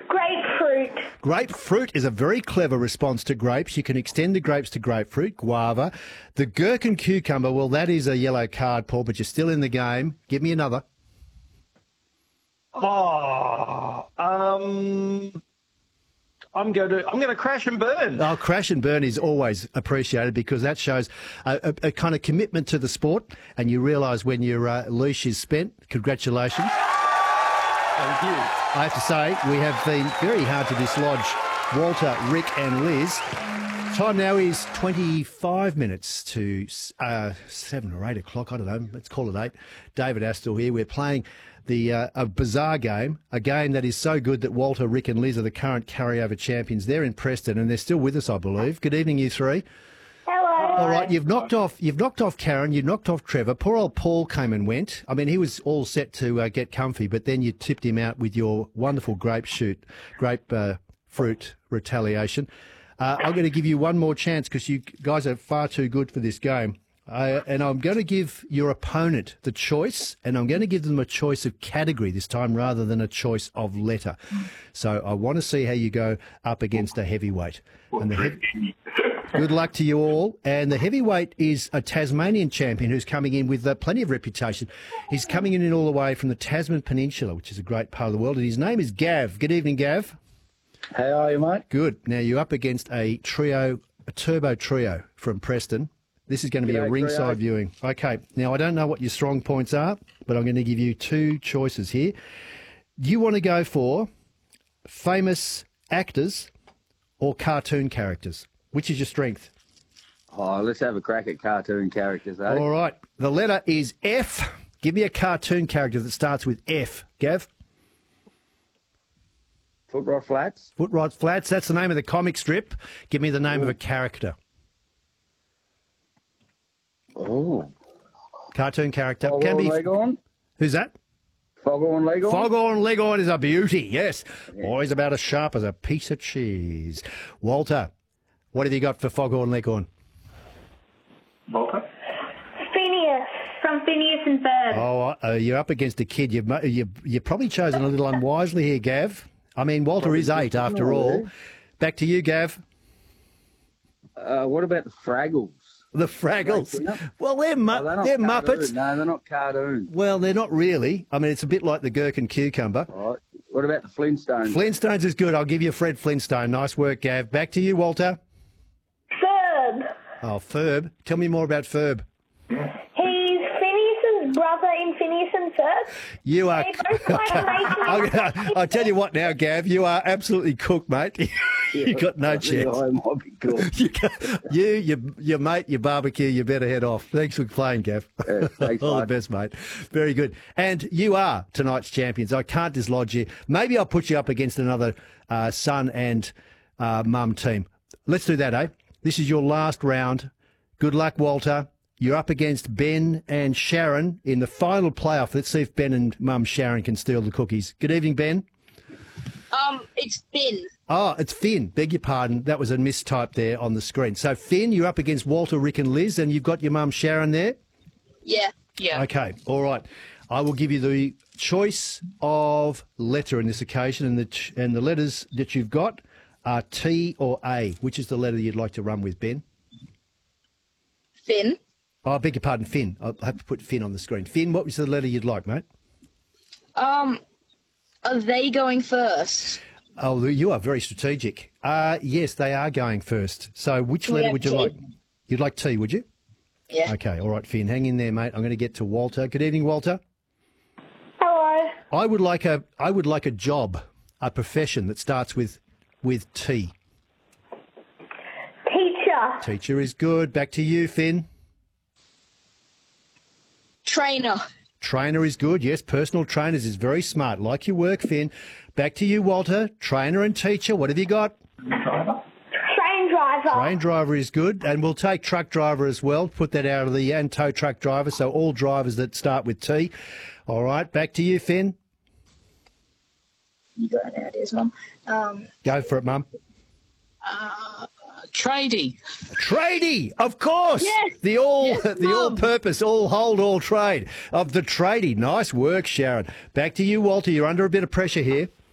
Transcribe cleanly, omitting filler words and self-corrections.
Grapefruit. Grapefruit is a very clever response to grapes. You can extend the grapes to grapefruit, guava. The gherkin cucumber, well, that is a yellow card, Paul, but you're still in the game. Give me another. I'm going to crash and burn. Oh, crash and burn is always appreciated because that shows a kind of commitment to the sport, and you realise when your leash is spent. Congratulations. Thank you. I have to say, we have been very hard to dislodge Walter, Rick and Liz. Time now is 25 minutes to 7 or 8 o'clock. I don't know. Let's call it 8. David Astle here. We're playing a bizarre game, a game that is so good that Walter, Rick and Liz are the current carryover champions. They're in Preston and they're still with us, I believe. Good evening, you three. Hello. All right, you've knocked off Karen, you've knocked off Trevor. Poor old Paul came and went. I mean, he was all set to get comfy, but then you tipped him out with your wonderful grapefruit retaliation. I'm going to give you one more chance because you guys are far too good for this game. And I'm going to give your opponent the choice, and I'm going to give them a choice of category this time rather than a choice of letter. So I want to see how you go up against a heavyweight. And good luck to you all. And the heavyweight is a Tasmanian champion who's coming in with plenty of reputation. He's coming in all the way from the Tasman Peninsula, which is a great part of the world. And his name is Gav. Good evening, Gav. How are you, mate? Good. Now, you're up against a turbo trio from Preston. This is going to be a ringside viewing. Okay. Now, I don't know what your strong points are, but I'm going to give you two choices here. You want to go for famous actors or cartoon characters? Which is your strength? Oh, let's have a crack at cartoon characters, eh? All right. The letter is F. Give me a cartoon character that starts with F. Gav? Foot Rot Flats. Foot Rot Flats. That's the name of the comic strip. Give me the name of a character. Oh. Cartoon character. Foghorn Leghorn. Who's that? Foghorn Leghorn. Foghorn Leghorn is a beauty, yes. Yeah. Always about as sharp as a piece of cheese. Walter, what have you got for Foghorn Leghorn? Walter? Phineas from Phineas and Ferb. Oh, you're up against a kid. You've probably chosen a little unwisely here, Gav. I mean, Walter is 8 after all. Back to you, Gav. What about the Fraggles? The Fraggles. Well, they're Muppets. No, they're not cartoons. Well, they're not really. I mean, it's a bit like the gherkin cucumber. All right. What about the Flintstones? Flintstones is good. I'll give you Fred Flintstone. Nice work, Gav. Back to you, Walter. Ferb. Oh, Ferb. Tell me more about Ferb. He's Phineas's brother in Phineas and Ferb. You are. They both like racing. I'll tell you what now, Gav. You are absolutely cooked, mate. You got no chance. I might be cool. Your mate, your barbecue, you better head off. Thanks for playing, Gav. Yeah, thanks, all the best, mate. Very good. And you are tonight's champions. I can't dislodge you. Maybe I'll put you up against another son and mum team. Let's do that, eh? This is your last round. Good luck, Walter. You're up against Ben and Sharon in the final playoff. Let's see if Ben and mum Sharon can steal the cookies. Good evening, Ben. It's Finn. Oh, it's Finn. Beg your pardon. That was a mistype there on the screen. So, Finn, you're up against Walter, Rick and Liz, and you've got your mum Sharon there? Yeah. Okay, all right. I will give you the choice of letter in this occasion, and the letters that you've got are T or A. Which is the letter you'd like to run with, Ben? Finn. Oh, I beg your pardon, Finn. I have to put Finn on the screen. Finn, what was the letter you'd like, mate? Are they going first? Oh, you are very strategic. Yes, they are going first. So which letter would you like? You'd like T, would you? Yeah. Okay, all right, Finn. Hang in there, mate. I'm going to get to Walter. Good evening, Walter. Hello. I would like a job, a profession that starts with T. Teacher. Teacher is good. Back to you, Finn. Trainer. Trainer is good. Yes, personal trainers is very smart. Like your work, Finn. Back to you, Walter. Trainer and teacher. What have you got? Train driver. Train driver is good. And we'll take truck driver as well. Put that out of the and tow truck driver. So all drivers that start with T. All right. Back to you, Finn. You got any ideas, Mum? Go for it, Mum. Tradie. Tradie, of course. Yes. The all-purpose, all-hold, all-trade of the tradie. Nice work, Sharon. Back to you, Walter. You're under a bit of pressure here.